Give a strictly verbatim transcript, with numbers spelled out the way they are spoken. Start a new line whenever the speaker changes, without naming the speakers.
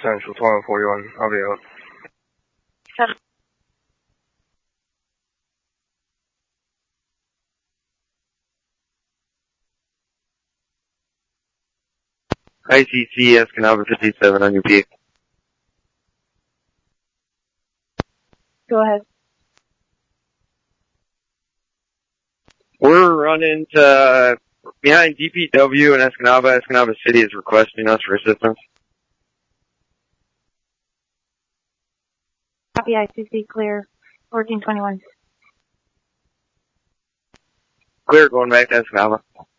Central twenty forty-one. I'll be out.
Seven.
I C C Escanaba fifty-seven on your peak.
Go ahead.
We're running to, uh, behind D P W and Escanaba. Escanaba City is requesting us for assistance.
Copy, I C C, clear. fourteen twenty-one.
Clear, going back to Escanaba.